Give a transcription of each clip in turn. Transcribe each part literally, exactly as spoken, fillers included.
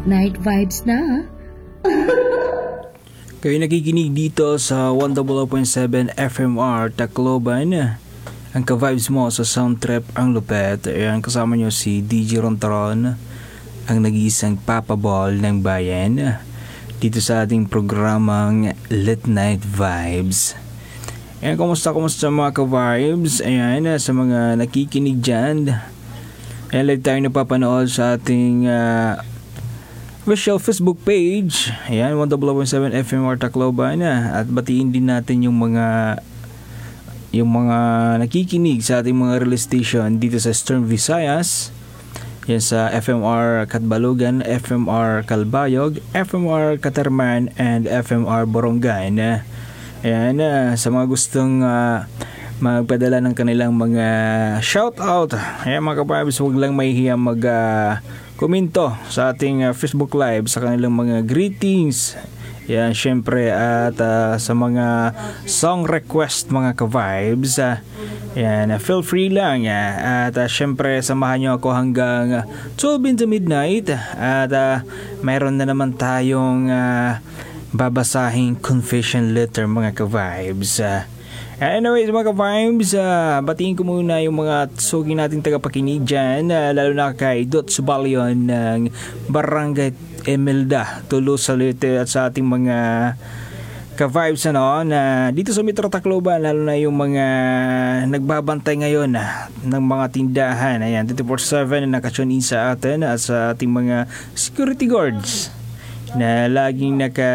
Night vibes na. Kayo nakikinig dito sa one oh oh point seven F M R Tacloban. Ang ka-vibes mo sa sound trip ang lupet. Ayan, kasama nyo si D J Rontaron, ang nag-iisang papabol ng bayan, dito sa ating programang Late Night Vibes. Ayan, kumusta kumusta mga ka-vibes? Ayan, sa mga nakikinig dyan. Ayan, live tayo napapanood sa ating uh, official Facebook page. Ayan, one oh oh point seven F M R Tacloban. At batiin din natin yung mga yung mga nakikinig sa ating mga relay station dito sa Eastern Visayas. Yan sa F M R Catbalogan, F M R Calbayog, F M R Catarman, and F M R Borongan. Ayan, uh, sa mga gustong uh, magpadala ng kanilang mga shoutout. Ayan mga kapabis, huwag lang mahihiya mag uh, komento sa ating uh, Facebook Live sa kanilang mga greetings. Yan, syempre, at uh, sa mga song request mga ka-vibes, uh, yan, uh, feel free lang. Uh, at uh, syempre, samahan nyo ako hanggang uh, twelve into midnight. At uh, mayroon na naman tayong uh, babasahing confession letter mga ka-vibes. Uh, Anyways mga ka-vibes, uh, batiin ko muna yung mga sugi nating tagapakinig dyan, uh, lalo na kay Dot Subalion ng Barangay Emelda, Tulo, Salite, at sa ating mga ka-vibes ano, na dito sa Metro Tacloban, lalo na yung mga nagbabantay ngayon uh, ng mga tindahan. Ayan, twenty-four seven na nakatune in sa atin, at sa ating mga security guards na laging naka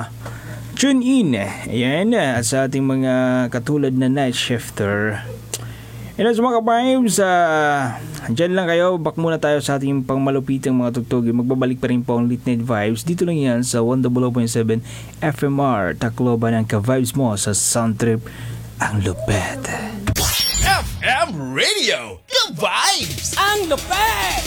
tune in. Ayan, at sa ating mga katulad na night shifter. Ayan, sa mga ka-vibes, uh, dyan lang kayo. Back muna tayo sa ating pangmalupitang mga tugtog. Magbabalik pa rin po ang Late Night Vibes. Dito lang yan sa one oh oh point seven F M R Tacloban, ang ka-vibes mo sa sound trip ang lupet. F M Radio, the vibes ang lupet!